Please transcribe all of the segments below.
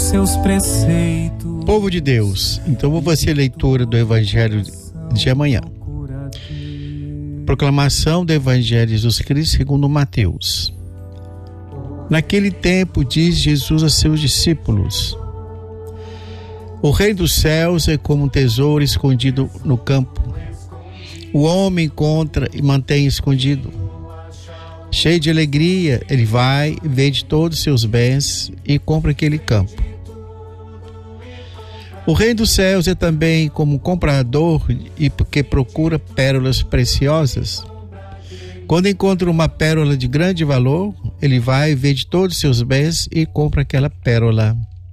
seus preceitos. Povo de Deus, então vou fazer a leitura do Evangelho de amanhã. Proclamação do Evangelho de Jesus Cristo segundo Mateus. Naquele tempo diz Jesus a seus discípulos: o reino dos céus é como um tesouro escondido no campo. O homem encontra e mantém escondido. Cheio de alegria, ele vai, vende todos os seus bens e compra aquele campo. O reino dos céus é também como um comprador e que procura pérolas preciosas. Quando encontra uma pérola de grande valor, ele vai, vende todos os seus bens e compra aquela pérola.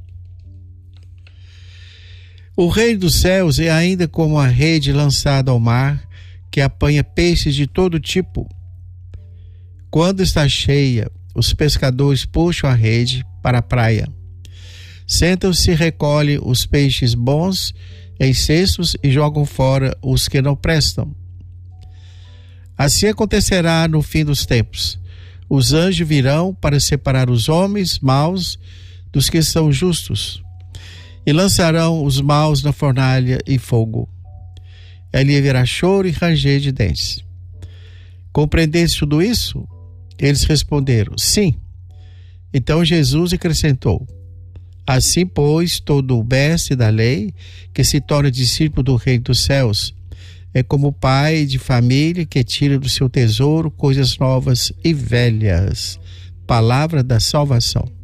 O reino dos céus é ainda como a rede lançada ao mar, que apanha peixes de todo tipo. Quando está cheia, os pescadores puxam a rede para a praia. Sentam-se e recolhem os peixes bons em cestos e jogam fora os que não prestam. Assim acontecerá no fim dos tempos. Os anjos virão para separar os homens maus dos que são justos, e lançarão os maus na fornalha e fogo. Ali haverá choro e ranger de dentes. Compreendeste tudo isso? Eles responderam: sim. Então Jesus acrescentou: assim, pois, todo o mestre da lei, que se torna discípulo do reino dos céus, é como o pai de família que tira do seu tesouro coisas novas e velhas. Palavra da salvação.